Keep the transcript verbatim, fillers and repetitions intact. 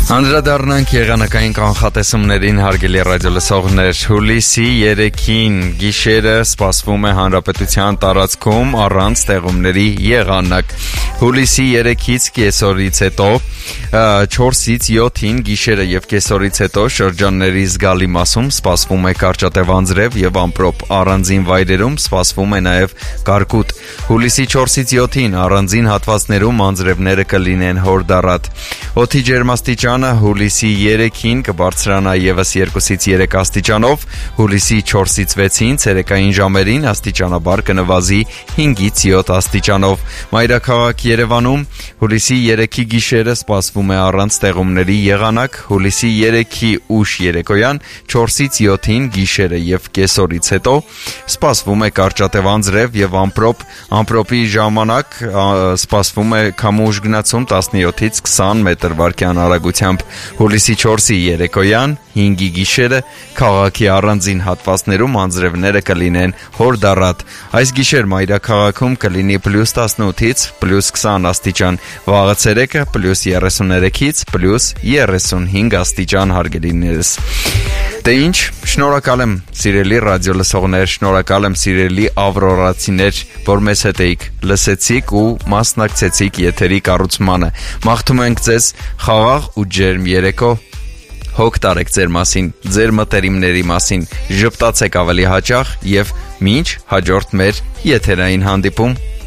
Անդրադառնանք եղանակային կանխատեսումներին, հարգելի ռադիոլսողներ, հուլիսի երեքին գիշերը սպասվում է հանրապետության տարածքում առանց տեղումների եղանակ։ Հուլիսի երեքից կեսօրից հետո չորսից յոթին գիշերը եւ կեսօրից հետո շրջանների զգալի մասում սպասվում է կարճատև անձրև եւ ամպրոպ, առանձին վայրերում սպասվում է նաեւ կարկուտ։ Հուլիսի չորսից յոթին առանձին հատվածներում անձրևները կլինեն հորդառատ։ Օդի ջերմաստիճանը հուլիսի երեքին կբարձրանա ևս երկուսից երեք աստիճանով, հուլիսի չորսից վեցին ցերեկային ժամերին աստիճանաբար կնվազի հինգից յոթ աստիճանով։ Մայրաքաղաք Երևանում հուլիսի երեքի գիշերը սպասվում է առանց տեղումների եղանակ, հուլիսի երեքի ուշ երեկոյան չորսից յոթին գիշերը եւ կեսօրից հետո սպասվում է կարճատև անձրև եւ ամպրոպ, ամպրոպի ժամանակ սպասվում է քամու ուժգնացում տասնյոթից քսան մետր վարկյան արագությամբ։ Հուլիսի չորսի երեկոյան հինգի գիշերը քաղաքի առանձին հատվածներում անձրևները կլինեն հորդառատ։ Այս գիշեր մայրաքաղաքում կլինի պլյուս տասնութից պլյուս քսան աստիճան, վաղը ցերեկը պլյուս երեսուններեքից պլյուս երեսունհինգ աստիճան, հարգելիներս։ Դե ինչ, շնորհակալ եմ սիրելի ռադիոլսողներ, շնորհակալ եմ սիրելի ավրորացիներ, որ մեզ հետ էիք, լսեցիք ու մասնակցեցիք եթերի կառուցմանը։ Մաղթում ենք ձեզ խաղաղ ու ջերմ երեկո, հոգ տարեք ձեր մասին, ձեր մտերիմների մասին, ժպտացեք ավելի հաճախ եւ մինչ հաջորդ մեր եթերային հանդիպում։